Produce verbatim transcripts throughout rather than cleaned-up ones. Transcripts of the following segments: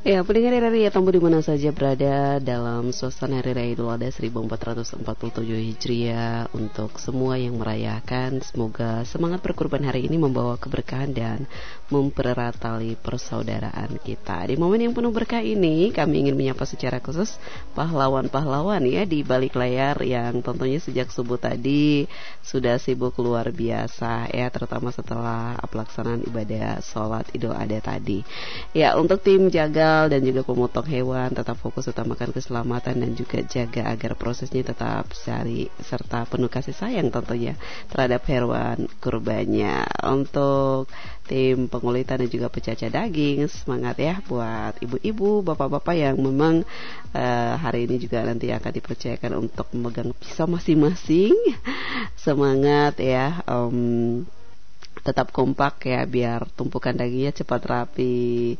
Ya, pendengar R R I Tombo di mana saja berada dalam suasana Hari Raya Idul Adha seribu empat ratus empat puluh tujuh Hijriah. Untuk semua yang merayakan, semoga semangat berkurban hari ini membawa keberkahan dan mempererat tali persaudaraan kita. Di momen yang penuh berkah ini, kami ingin menyapa secara khusus pahlawan-pahlawan ya di balik layar yang tentunya sejak subuh tadi sudah sibuk luar biasa ya, terutama setelah pelaksanaan ibadah sholat Idul Adha tadi. Ya, untuk tim jaga dan juga pemotong hewan tetap fokus utamakan keselamatan dan juga jaga agar prosesnya tetap sari serta penuh kasih sayang tentunya terhadap hewan kurbannya. Untuk tim pengulitan dan juga pecacah daging, semangat ya buat ibu-ibu, bapak-bapak yang memang uh, hari ini juga nanti akan dipercayakan untuk memegang pisau masing-masing. Semangat ya, um, tetap kompak ya biar tumpukan dagingnya cepat rapi,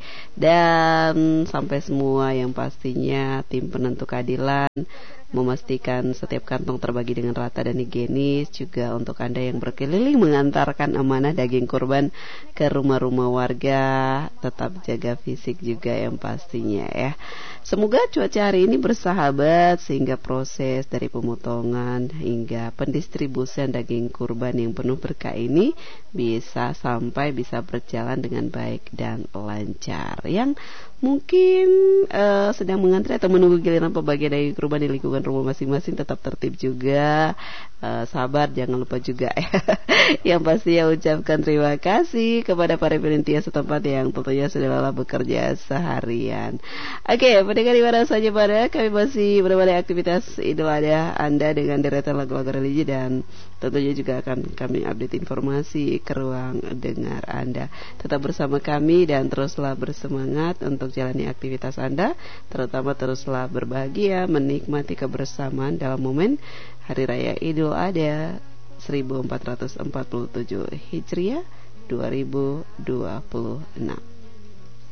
dan sampai semua yang pastinya tim penentu keadilan memastikan setiap kantong terbagi dengan rata dan higienis. Juga untuk Anda yang berkeliling mengantarkan amanah daging kurban ke rumah-rumah warga, tetap jaga fisik juga yang pastinya ya. Semoga cuaca hari ini bersahabat sehingga proses dari pemotongan hingga pendistribusian daging kurban yang penuh berkah ini bisa sampai bisa berjalan dengan baik dan lancar. Yang mungkin uh, sedang mengantri atau menunggu giliran pembagian daging kurban di lingkungan rumah masing-masing tetap tertib juga, uh, sabar, jangan lupa juga ya. Yang pasti ya ucapkan terima kasih kepada para panitia setempat yang tentunya sudah lelah bekerja seharian. Oke, pendengar di mana saja pada kami masih berbagai aktivitas Idul Adha Anda dengan deretan lagu-lagu religi, dan tentunya juga akan kami update informasi ke ruang dengar Anda. Tetap bersama kami dan teruslah bersemangat untuk jalani aktivitas Anda, terutama teruslah berbahagia menikmati kebersamaan dalam momen Hari Raya Idul Adha seribu empat ratus empat puluh tujuh Hijriah dua ribu dua puluh enam.